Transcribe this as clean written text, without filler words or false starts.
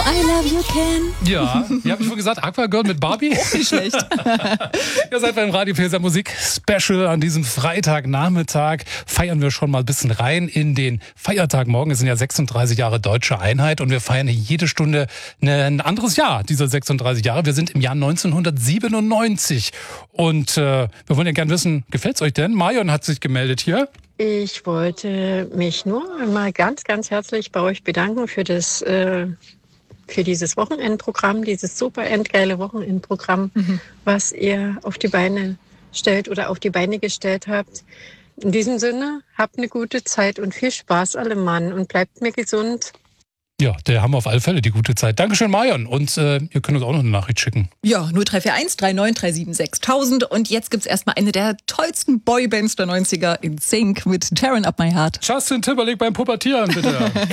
I love you, Ken. Ja, wie habe ich schon gesagt, Aquagirl mit Barbie? Auch nicht schlecht. Ihr seid beim Radio Pilser Musik Special an diesem Freitagnachmittag. Feiern wir schon mal ein bisschen rein in den Feiertag morgen. Es sind ja 36 Jahre Deutsche Einheit und wir feiern jede Stunde ein anderes Jahr dieser 36 Jahre. Wir sind im Jahr 1997 und wir wollen ja gerne wissen, gefällt's euch denn? Marion hat sich gemeldet hier. Ich wollte mich nur mal ganz, ganz herzlich bei euch bedanken für dieses Wochenendprogramm, dieses super endgeile Wochenendprogramm, was ihr auf die Beine stellt oder auf die Beine gestellt habt. In diesem Sinne, habt eine gute Zeit und viel Spaß alle Mann und bleibt mir gesund. Ja, der haben wir auf alle Fälle die gute Zeit. Dankeschön, Marion. Und ihr könnt uns auch noch eine Nachricht schicken. Ja, 0341 39 37 6000. Und jetzt gibt's erstmal eine der tollsten Boybands der 90er in Sync mit Tearing Up My Heart. Justin Timberlake beim Pubertieren, bitte.